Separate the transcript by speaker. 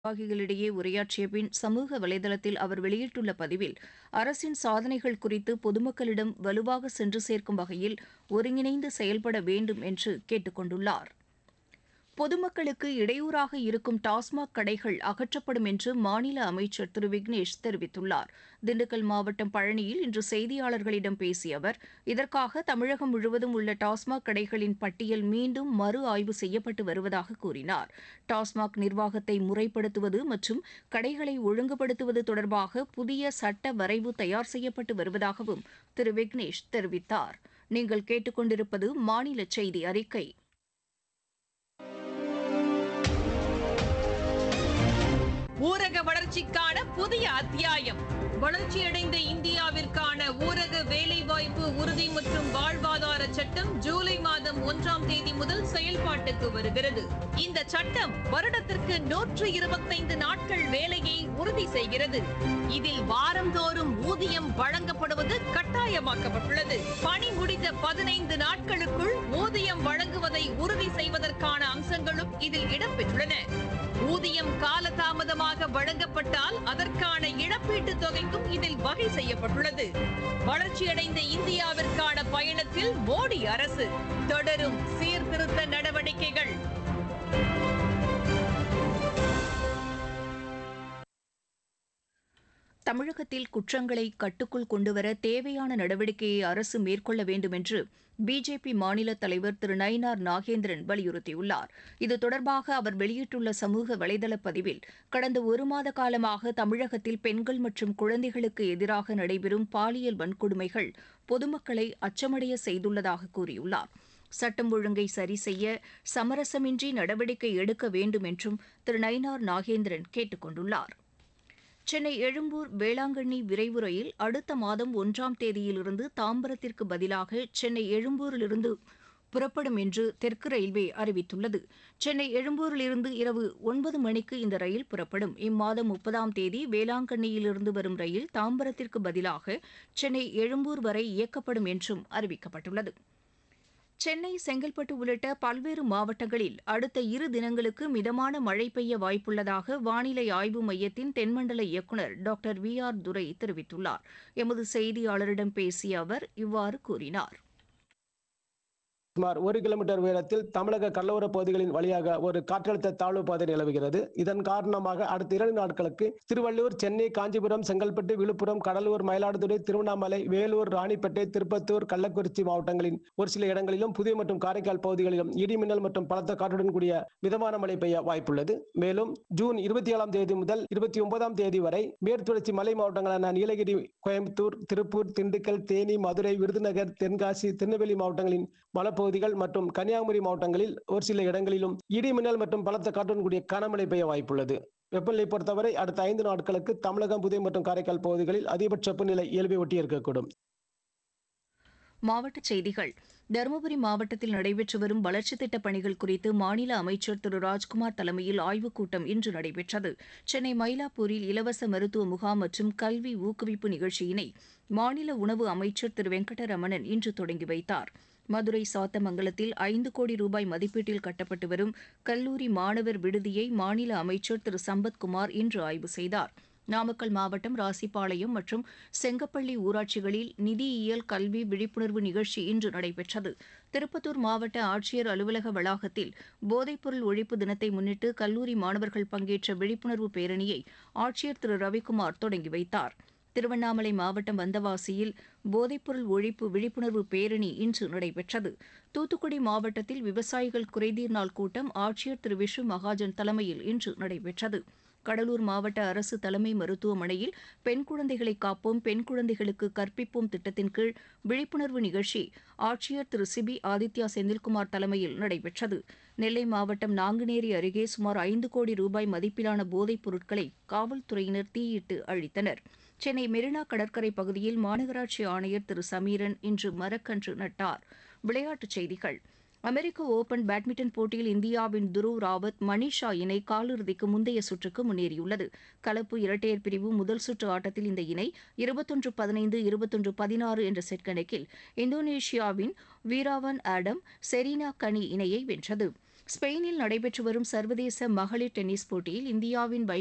Speaker 1: நிர்வாகிகளிடையே உரையாற்றிய பின் சமூக வலைதளத்தில் அவர் வெளியிட்டுள்ள பதிவில் அரசின் சாதனைகள் குறித்து பொதுமக்களிடம் வலுவாக சென்று சேர்க்கும் வகையில் ஒருங்கிணைந்து செயல்பட வேண்டும் என்று கேட்டுக் கொண்டுள்ளார். பொதுமக்களுக்கு இடையூறாக இருக்கும் டாஸ்மாக் கடைகள் அகற்றப்படும் என்று மாநில அமைச்சர் திரு விக்னேஷ் தெரிவித்துள்ளார். திண்டுக்கல் மாவட்டம் பழனியில் இன்று செய்தியாளர்களிடம் பேசிய அவர், இதற்காக தமிழகம் முழுவதும் உள்ள டாஸ்மாக் கடைகளின் பட்டியல் மீண்டும் மறு ஆய்வு செய்யப்பட்டு வருவதாக கூறினார். டாஸ்மாக் நிர்வாகத்தை முறைப்படுத்துவது மற்றும் கடைகளை ஒழுங்குபடுத்துவது தொடர்பாக புதிய சட்ட வரைவு தயார் செய்யப்பட்டு வருவதாகவும் திரு விக்னேஷ் தெரிவித்தார். நீங்கள் கேட்டுக்கொண்டிருப்பது மாநில செய்தி அறிக்கை.
Speaker 2: ஊரக வளர்ச்சிக்கான புதிய அத்தியாயம். வளர்ச்சியடைந்த இந்தியாவிற்கான ஊரக வேலைவாய்ப்பு உறுதி மற்றும் வாழ்வாதார சட்டம் ஜூலை மாதம் 1ஆம் தேதி முதல் செயல்பாட்டுக்கு வருகிறது. இந்த சட்டம் வருடத்திற்கு 125 நாட்கள் வேலையை உறுதி செய்கிறது. இதில் வாரந்தோறும் ஊதியம் வழங்கப்படுவது கட்டாயமாக்கப்பட்டுள்ளது. பணி முடிந்த 15 நாட்களுக்குள் ஊதியம் வழங்குவதை உறுதி செய்வதற்கான அம்சங்களும் இதில் இடம்பெற்றுள்ளன. ஊதியம் காலதாமதமாக வழங்கப்பட்டால் அதற்கான இழப்பீட்டுத் தொகைக்கும் இதில் வகை செய்யப்பட்டுள்ளது. வளர்ச்சியடைந்த இந்தியாவிற்கான பயணத்தில் மோடி அரசு தொடரும் சீர்திருத்த நடவடிக்கைகள்.
Speaker 1: தமிழகத்தில் குற்றங்களை கட்டுக்குள் கொண்டுவர தேவையான நடவடிக்கையை அரசு மேற்கொள்ள வேண்டும் என்று பிஜேபி மாநில தலைவர் திரு நயினார் நாகேந்திரன் வலியுறுத்தியுள்ளார். இது தொடர்பாக அவர் வெளியிட்டுள்ள சமூக வலைதள பதிவில், கடந்த ஒரு மாத காலமாக தமிழகத்தில் பெண்கள் மற்றும் குழந்தைகளுக்கு எதிராக நடைபெறும் பாலியல் வன்கொடுமைகள் பொதுமக்களை அச்சமடைய செய்துள்ளதாக கூறியுள்ளார். சட்டம் ஒழுங்கை சரி செய்ய சமரசமின்றி நடவடிக்கை எடுக்க வேண்டும் என்றும் திரு நயினார் நாகேந்திரன் கேட்டுக் கொண்டுள்ளார். சென்னை எழும்பூர் வேளாங்கண்ணி விரைவு ரயில் அடுத்த மாதம் 1ஆம் தேதியிலிருந்து தாம்பரத்திற்கு பதிலாக சென்னை எழும்பூரிலிருந்து புறப்படும் என்று தெற்கு ரயில்வே அறிவித்துள்ளது. சென்னை எழும்பூரிலிருந்து இரவு 9 மணிக்கு இந்த ரயில் புறப்படும். இம்மாதம் 30ஆம் தேதி வேளாங்கண்ணியிலிருந்து வரும் ரயில் தாம்பரத்திற்கு பதிலாக சென்னை எழும்பூர் வரை இயக்கப்படும் என்றும் அறிவிக்கப்பட்டுள்ளது. சென்னை, செங்கல்பட்டு உள்ளிட்ட பல்வேறு மாவட்டங்களில் அடுத்த 2 தினங்களுக்கு மிதமான மழை பெய்ய வாய்ப்புள்ளதாக வானிலை ஆய்வு மையத்தின் தென்மண்டல இயக்குநர் டாக்டர் வி.ஆர். துரை தெரிவித்துள்ளார். எமது செய்தியாளரிடம் பேசிய அவர் இவ்வாறு கூறினார்.
Speaker 3: சுமார் 1 கிலோமீட்டர் உயரத்தில் தமிழக கடலோர பகுதிகளின் வழியாக ஒரு காற்றழுத்த தாழ்வு பாதை நிலவுகிறது. இதன் காரணமாக அடுத்த 2 நாட்களுக்கு திருவள்ளூர், சென்னை, காஞ்சிபுரம், செங்கல்பட்டு, விழுப்புரம், கடலூர், மயிலாடுதுறை, திருவண்ணாமலை, வேலூர், ராணிப்பேட்டை, திருப்பத்தூர், கள்ளக்குறிச்சி மாவட்டங்களின் ஒரு சில இடங்களிலும், புதுவை மற்றும் காரைக்கால் பகுதிகளிலும் இடி மின்னல் மற்றும் பலத்த காற்றுடன் கூடிய மிதமான மழை பெய்ய வாய்ப்புள்ளது. மேலும் ஜூன் 27ஆம் தேதி முதல் 29ஆம் தேதி வரை மேற்குத்தொடர்ச்சி மலை மாவட்டங்களான நீலகிரி, கோயம்புத்தூர், திருப்பூர், திண்டுக்கல், தேனி, மதுரை, விருதுநகர், தென்காசி, திருநெல்வேலி மாவட்டங்களின் மலைப்பகுதிகள் மற்றும் கன்னியாகுமரி மாவட்டங்களில் ஒரு சில இடங்களிலும் இடி மின்னல் மற்றும் பலத்த காற்றுடன் கூடிய கனமழை பெய்ய வாய்ப்புள்ளது. வெப்பநிலை பொறுத்தவரை அடுத்த 5 நாட்களுக்கு தமிழகம், புதுவை மற்றும் காரைக்கால் பகுதிகளில் அதிகபட்ச வெப்பநிலை இயல்பை ஒட்டி இருக்கக்கூடும்.
Speaker 1: மாவட்டச் செய்திகள். தருமபுரி மாவட்டத்தில் நடைபெற்று வரும் வளர்ச்சித் திட்டப் பணிகள் குறித்து மாநில அமைச்சர் திரு ராஜ்குமார் தலைமையில் ஆய்வுக் கூட்டம் இன்று நடைபெற்றது. சென்னை மயிலாப்பூரில் இலவச மருத்துவ முகாம் மற்றும் கல்வி ஊக்குவிப்பு நிகழ்ச்சியினை மாநில உணவு அமைச்சர் திரு வெங்கடரமணன் இன்று தொடங்கி வைத்தார். மதுரை சாத்தமங்கலத்தில் 5 கோடி ரூபாய் மதிப்பீட்டில் கட்டப்பட்டு வரும் கல்லூரி மாணவர் விடுதியை மாநில அமைச்சர் திரு சம்பத்குமார் இன்று ஆய்வு செய்தார். நாமக்கல் மாவட்டம் ராசிபாளையம் மற்றும் செங்கப்பள்ளி ஊராட்சிகளில் நிதியியல் கல்வி விழிப்புணர்வு நிகழ்ச்சி இன்று நடைபெற்றது. திருப்பத்தூர் மாவட்ட ஆட்சியர் அலுவலக வளாகத்தில் போதைப்பொருள் ஒழிப்பு தினத்தை முன்னிட்டு கல்லூரி மாணவர்கள் பங்கேற்ற விழிப்புணர்வு பேரணியை ஆட்சியர் திரு ரவிக்குமார் தொடங்கி வைத்தார். திருவண்ணாமலை மாவட்டம் வந்தவாசியில் போதைப்பொருள் ஒழிப்பு விழிப்புணர்வு பேரணி இன்று நடைபெற்றது. தூத்துக்குடி மாவட்டத்தில் விவசாயிகள் குறைதீர் நாள் கூட்டம் ஆட்சியர் திரு விஷு மகாஜன் தலைமையில் இன்று நடைபெற்றது. கடலூர் மாவட்ட அரசு தலைமை மருத்துவமனையில் பெண் குழந்தைகளை காப்போம், பெண் குழந்தைகளுக்கு கற்பிப்போம் திட்டத்தின் கீழ் விழிப்புணர்வு நிகழ்ச்சி ஆட்சியர் திரு சிபி ஆதித்யா செந்தில்குமார் தலைமையில் நடைபெற்றது. நெல்லை மாவட்டம் நாங்குநேரி அருகே சுமார் 5 கோடி ரூபாய் மதிப்பிலான போதைப் பொருட்களை காவல்துறையினர் தீயிட்டு அழித்தனர். சென்னை மெரினா கடற்கரை பகுதியில் மாநகராட்சி ஆணையர் திரு சமீரன் இன்று மரக்கன்று நட்டார். விளையாட்டுச் செய்திகள். அமெரிக்க ஓபன் பேட்மிண்டன் போட்டியில் இந்தியாவின் துருவ் ராவத், மணிஷா இணை காலிறுதிக்கு முந்தைய சுற்றுக்கு முன்னேறியுள்ளது. கலப்பு இரட்டையர் பிரிவு முதல் சுற்று ஆட்டத்தில் இந்த இணை 21-15, 21-16 என்ற செட் கணக்கில் இந்தோனேஷியாவின் வீராவன் ஆடம், செரீனா கனி இணையை வென்றது. ஸ்பெயினில் நடைபெற்று வரும் சர்வதேச மகளிர் டென்னிஸ் போட்டியில் இந்தியாவின்